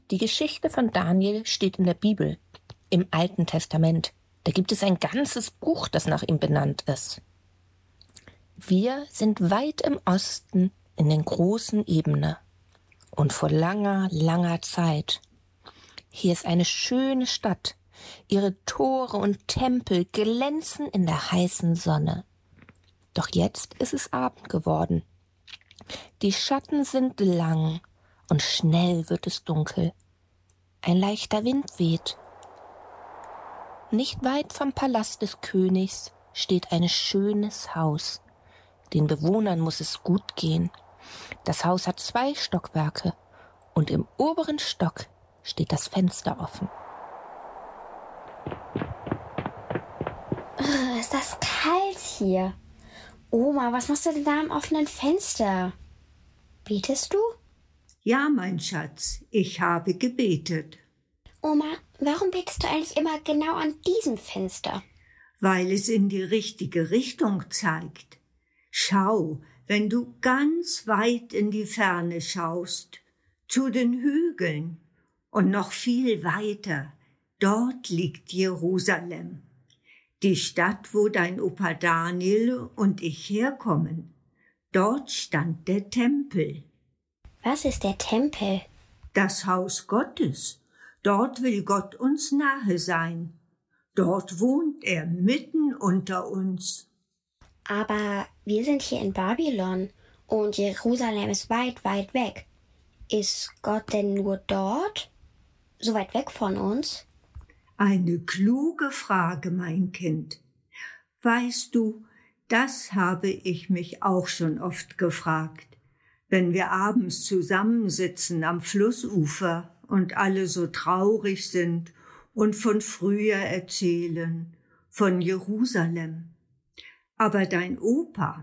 Die Geschichte von Daniel steht in der Bibel, im Alten Testament. Da gibt es ein ganzes Buch, das nach ihm benannt ist. Wir sind weit im Osten in den großen Ebene und vor langer, langer Zeit. Hier ist eine schöne Stadt. Ihre Tore und Tempel glänzen in der heißen Sonne. Doch jetzt ist es Abend geworden. Die Schatten sind lang und schnell wird es dunkel. Ein leichter Wind weht. Nicht weit vom Palast des Königs steht ein schönes Haus. Den Bewohnern muss es gut gehen. Das Haus hat 2 Stockwerke und im oberen Stock steht das Fenster offen. Ist das kalt hier? Oma, was machst du denn da am offenen Fenster? Betest du? Ja, mein Schatz, ich habe gebetet. Oma, warum betest du eigentlich immer genau an diesem Fenster? Weil es in die richtige Richtung zeigt. Schau, wenn du ganz weit in die Ferne schaust, zu den Hügeln und noch viel weiter, dort liegt Jerusalem, die Stadt, wo dein Opa Daniel und ich herkommen. Dort stand der Tempel. Was ist der Tempel? Das Haus Gottes. Dort will Gott uns nahe sein. Dort wohnt er mitten unter uns. Aber wir sind hier in Babylon und Jerusalem ist weit, weit weg. Ist Gott denn nur dort? So weit weg von uns? Eine kluge Frage, mein Kind. Weißt du, das habe ich mich auch schon oft gefragt, wenn wir abends zusammensitzen am Flussufer und alle so traurig sind und von früher erzählen, von Jerusalem. Aber dein Opa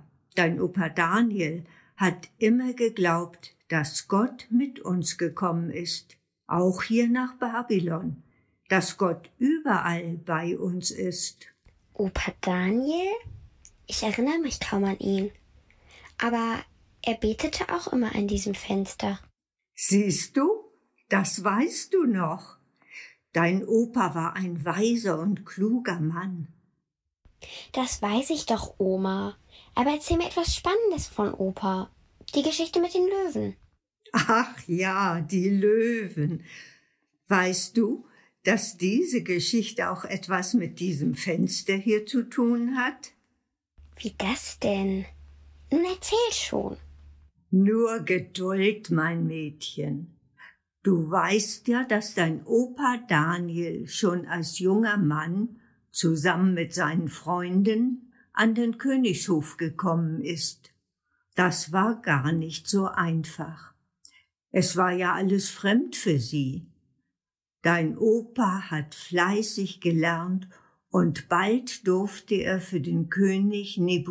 Daniel, hat immer geglaubt, dass Gott mit uns gekommen ist, auch hier nach Babylon, dass Gott überall bei uns ist. Opa Daniel? Ich erinnere mich kaum an ihn. Aber er betete auch immer an diesem Fenster. Siehst du, das weißt du noch. Dein Opa war ein weiser und kluger Mann. Das weiß ich doch, Oma. Aber erzähl mir etwas Spannendes von Opa. Die Geschichte mit den Löwen. Ach ja, die Löwen. Weißt du, dass diese Geschichte auch etwas mit diesem Fenster hier zu tun hat? Wie das denn? Nun erzähl schon. Nur Geduld, mein Mädchen. Du weißt ja, dass dein Opa Daniel schon als junger Mann zusammen mit seinen Freunden an den Königshof gekommen ist. Das war gar nicht so einfach. Es war ja alles fremd für sie. Dein Opa hat fleißig gelernt und bald durfte er für den König